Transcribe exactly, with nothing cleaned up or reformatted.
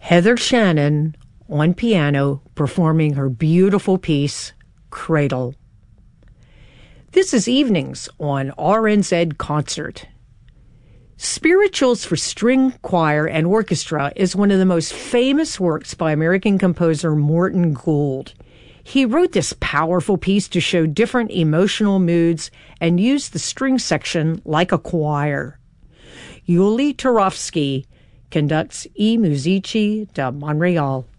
Heather Shannon on piano performing her beautiful piece, Cradle. This is Evenings on R N Z Concert. Spirituals for String, Choir, and Orchestra is one of the most famous works by American composer Morton Gould. He wrote this powerful piece to show different emotional moods and used the string section like a choir. Yuli Turovsky conducts I Musici da Montreal.